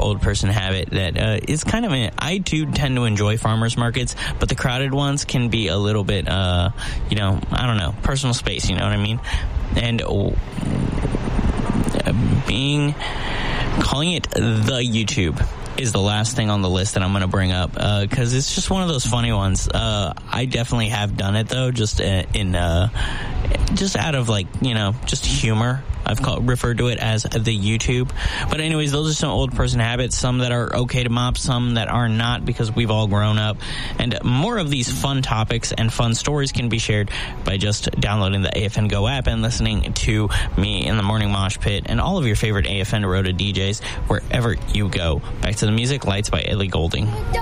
old person habit that is kind of I do tend to enjoy farmers markets, but the crowded ones can be a little bit, I don't know, personal space, you know what I mean? And calling it the YouTube is the last thing on the list that I'm going to bring up, because it's just one of those funny ones. I definitely have done it, though, just just out of, just humor. I've referred to it as the YouTube. But anyways, those are some old person habits, some that are okay to mop, some that are not, because we've all grown up. And more of these fun topics and fun stories can be shared by just downloading the AFN Go app and listening to me in the Morning Mosh Pit and all of your favorite AFN Rota DJs wherever you go. Back to the music, Lights by Ellie Goulding.